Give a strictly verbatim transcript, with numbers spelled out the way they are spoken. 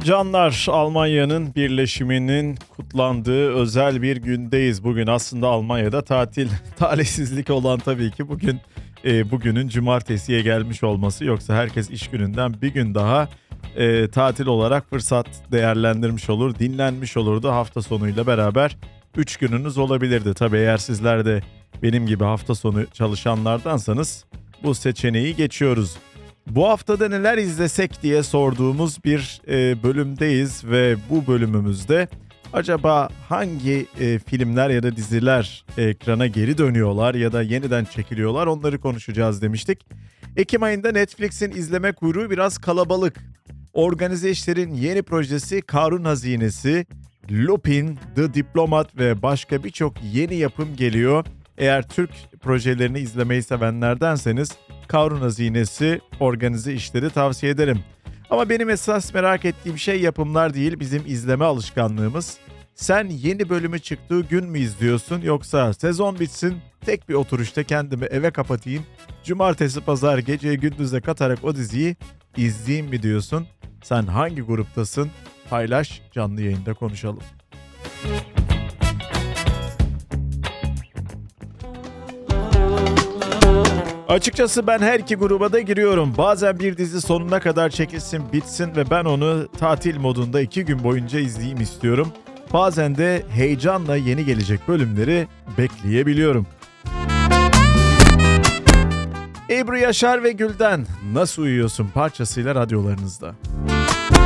Canlar, Almanya'nın birleşiminin kutlandığı özel bir gündeyiz. Bugün aslında Almanya'da tatil. Talihsizlik olan tabii ki bugün e, bugünün cumartesiye gelmiş olması. Yoksa herkes iş gününden bir gün daha e, tatil olarak fırsat değerlendirmiş olur, dinlenmiş olurdu. Hafta sonuyla beraber üç gününüz olabilirdi. Tabii eğer sizler de benim gibi hafta sonu çalışanlardansanız bu seçeneği geçiyoruz. Bu haftada neler izlesek diye sorduğumuz bir e, bölümdeyiz ve bu bölümümüzde acaba hangi e, filmler ya da diziler ekrana geri dönüyorlar ya da yeniden çekiliyorlar, onları konuşacağız demiştik. Ekim ayında Netflix'in izleme kuyruğu biraz kalabalık. Organize işlerin yeni projesi Karun Hazinesi, Lupin, The Diplomat ve başka birçok yeni yapım geliyor. Eğer Türk projelerini izlemeyi sevenlerdenseniz Karun Hazinesi, organize işleri tavsiye ederim. Ama benim esas merak ettiğim şey yapımlar değil, bizim izleme alışkanlığımız. Sen yeni bölümü çıktığı gün mü izliyorsun, yoksa sezon bitsin tek bir oturuşta kendimi eve kapatayım, cumartesi pazar geceyi gündüze katarak o diziyi izleyeyim mi diyorsun? Sen hangi gruptasın? Paylaş, canlı yayında konuşalım. Açıkçası ben her iki gruba da giriyorum. Bazen bir dizi sonuna kadar çekilsin, bitsin ve ben onu tatil modunda iki gün boyunca izleyeyim istiyorum. Bazen de heyecanla yeni gelecek bölümleri bekleyebiliyorum. Ebru Yaşar ve Gül'den Nasıl Uyuyorsun parçasıyla radyolarınızda.